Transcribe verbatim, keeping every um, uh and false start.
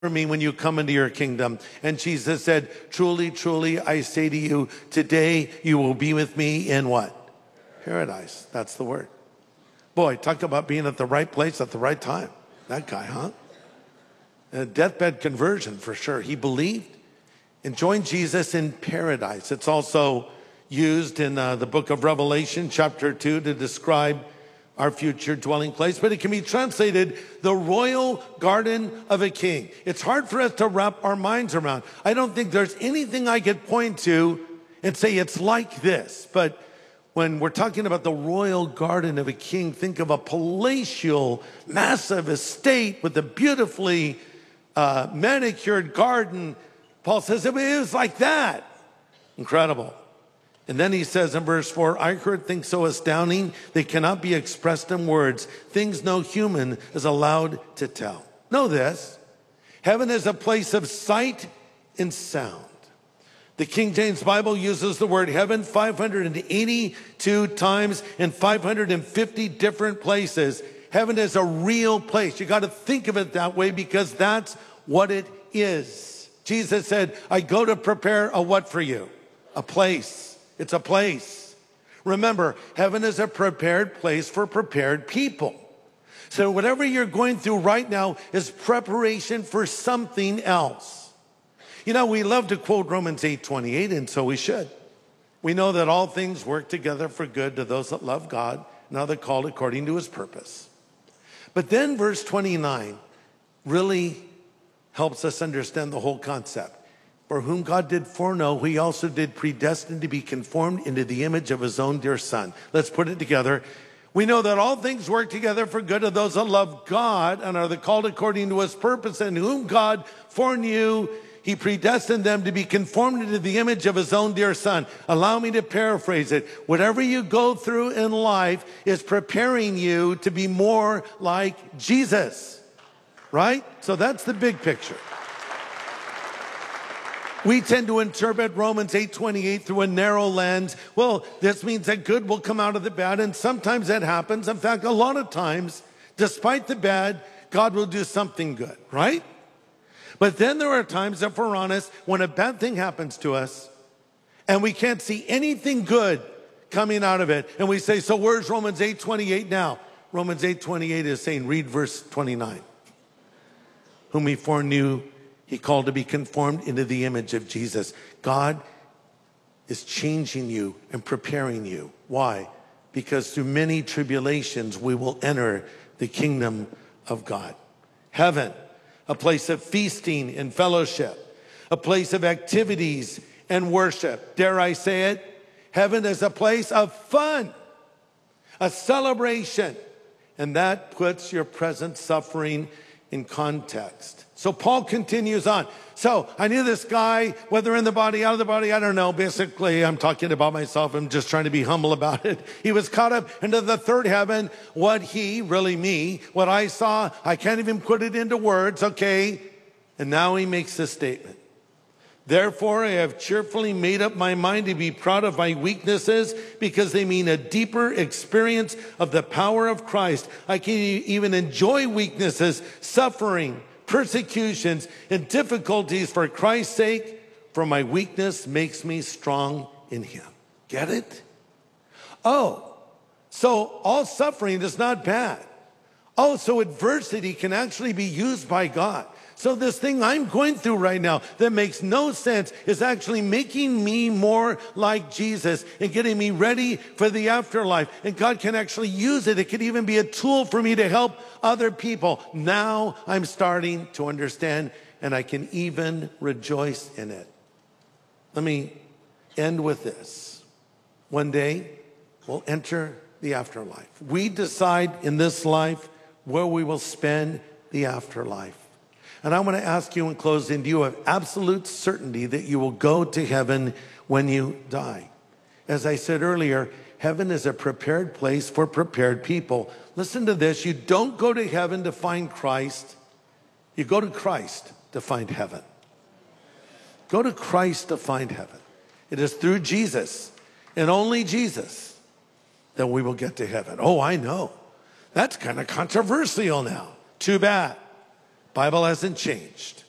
for me when you come into your kingdom. And Jesus said, truly, truly, I say to you, today you will be with me in what? Paradise. That's the word. Boy, talk about being at the right place at the right time. That guy, huh? A deathbed conversion for sure. He believed and joined Jesus in paradise. It's also used in uh, the book of Revelation, chapter two, to describe our future dwelling place, but it can be translated the royal garden of a king. It's hard for us to wrap our minds around. I don't think there's anything I could point to and say it's like this, but when we're talking about the royal garden of a king, think of a palatial, massive estate with a beautifully uh, manicured garden. Paul says it was like that. Incredible. And then he says in verse four, I heard things so astounding, they cannot be expressed in words, things no human is allowed to tell. Know this, heaven is a place of sight and sound. The King James Bible uses the word heaven five hundred eighty-two times in five hundred fifty different places. Heaven is a real place. You got to think of it that way because that's what it is. Jesus said, I go to prepare a what for you? A place. It's a place. Remember, heaven is a prepared place for prepared people. So whatever you're going through right now is preparation for something else. You know, we love to quote Romans eight twenty-eight, and so we should. We know that all things work together for good to those that love God and are called according to his purpose. But then verse twenty-nine really helps us understand the whole concept. For whom God did foreknow, he also did predestine to be conformed into the image of his own dear son. Let's put it together. We know that all things work together for good of those that love God and are the called according to his purpose, and whom God foreknew, he predestined them to be conformed into the image of his own dear son. Allow me to paraphrase it. Whatever you go through in life is preparing you to be more like Jesus, right? So that's the big picture. We tend to interpret Romans eight twenty-eight through a narrow lens. Well, this means that good will come out of the bad, and sometimes that happens. In fact, a lot of times, despite the bad, God will do something good, right? But then there are times, if we're honest, when a bad thing happens to us, and we can't see anything good coming out of it, and we say, so where's Romans eight twenty-eight now? Romans eight twenty-eight is saying, read verse twenty-nine. Whom he foreknew, he called to be conformed into the image of Jesus. God is changing you and preparing you. Why? Because through many tribulations, we will enter the kingdom of God. Heaven, a place of feasting and fellowship, a place of activities and worship. Dare I say it? Heaven is a place of fun, a celebration, and that puts your present suffering in context. So Paul continues on. So I knew this guy, whether in the body, out of the body, I don't know. Basically, I'm talking about myself. I'm just trying to be humble about it. He was caught up into the third heaven. What he, really me, what I saw, I can't even put it into words, okay? And now he makes this statement. Therefore, I have cheerfully made up my mind to be proud of my weaknesses because they mean a deeper experience of the power of Christ. I can even enjoy weaknesses, suffering, persecutions, and difficulties for Christ's sake, for my weakness makes me strong in him. Get it? Oh, so all suffering is not bad. Oh, so adversity can actually be used by God. So this thing I'm going through right now that makes no sense is actually making me more like Jesus and getting me ready for the afterlife. And God can actually use it. It could even be a tool for me to help other people. Now I'm starting to understand, and I can even rejoice in it. Let me end with this. One day we'll enter the afterlife. We decide in this life where we will spend the afterlife. And I want to ask you in closing, do you have absolute certainty that you will go to heaven when you die? As I said earlier, heaven is a prepared place for prepared people. Listen to this. You don't go to heaven to find Christ. You go to Christ to find heaven. Go to Christ to find heaven. It is through Jesus and only Jesus that we will get to heaven. Oh, I know. That's kind of controversial now. Too bad. Bible hasn't changed.